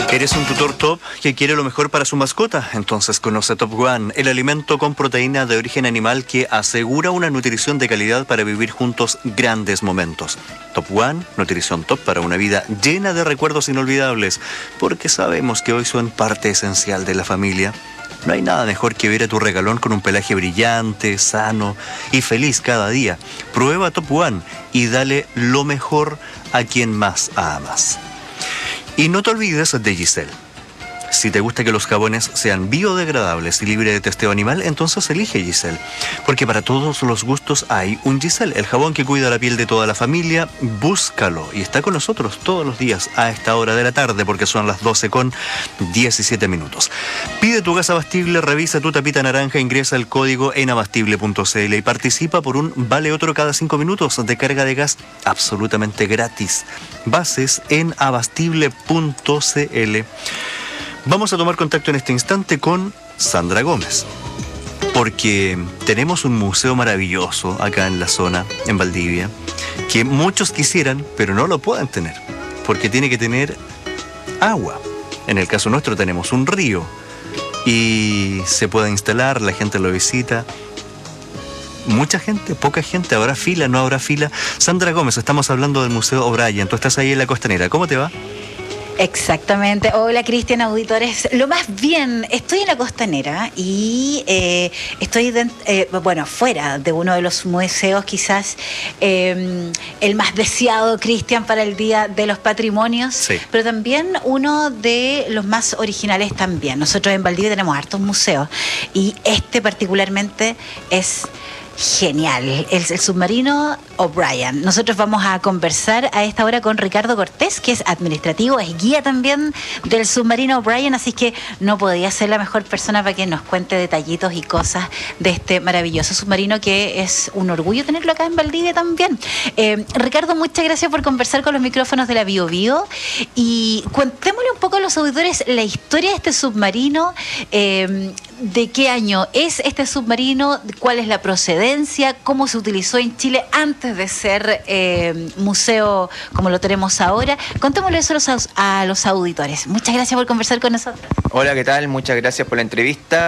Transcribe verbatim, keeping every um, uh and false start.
¿Eres un tutor top que quiere lo mejor para su mascota? Entonces conoce Top One, el alimento con proteína de origen animal que asegura una nutrición de calidad para vivir juntos grandes momentos. Top One, nutrición top para una vida llena de recuerdos inolvidables, porque sabemos que hoy son parte esencial de la familia. No hay nada mejor que ver a tu regalón con un pelaje brillante, sano y feliz cada día. Prueba Top One y dale lo mejor a quien más amas. Y no te olvides de Giselle. Si te gusta que los jabones sean biodegradables y libres de testeo animal, entonces elige Giselle. Porque para todos los gustos hay un Giselle, el jabón que cuida la piel de toda la familia. Búscalo y está con nosotros todos los días a esta hora de la tarde, porque son las doce con diecisiete minutos. Pide tu gas Abastible, revisa tu tapita naranja, ingresa el código en abastible punto c l y participa por un vale otro cada cinco minutos de carga de gas absolutamente gratis. Bases en abastible punto c l. Vamos a tomar contacto en este instante con Sandra Gómez, porque tenemos un museo maravilloso acá en la zona, en Valdivia, que muchos quisieran, pero no lo pueden tener, porque tiene que tener agua. En el caso nuestro tenemos un río y se puede instalar, la gente lo visita. Mucha gente, poca gente, ¿habrá fila, no habrá fila? Sandra Gómez, estamos hablando del Museo O'Brien, tú estás ahí en la Costanera, ¿cómo te va? Exactamente. Hola, Cristian, auditores. Lo más bien, estoy en la Costanera y eh, estoy, de, eh, bueno, fuera de uno de los museos quizás eh, el más deseado, Cristian, para el Día de los Patrimonios, sí, pero también uno de los más originales también. Nosotros en Valdivia tenemos hartos museos y este particularmente es genial, el, el submarino O'Brien. Nosotros vamos a conversar a esta hora con Ricardo Cortés, que es administrativo, es guía también del submarino O'Brien, así que no podía ser la mejor persona para que nos cuente detallitos y cosas de este maravilloso submarino, que es un orgullo tenerlo acá en Valdivia también. Eh, Ricardo, muchas gracias por conversar con los micrófonos de la Bio Bio y contémosle un poco a los auditores la historia de este submarino. eh, ¿De qué año es este submarino? ¿Cuál es la procedencia? ¿Cómo se utilizó en Chile antes de ser eh, museo como lo tenemos ahora? Contémosle eso a los, a los auditores. Muchas gracias por conversar con nosotros. Hola, ¿qué tal? Muchas gracias por la entrevista.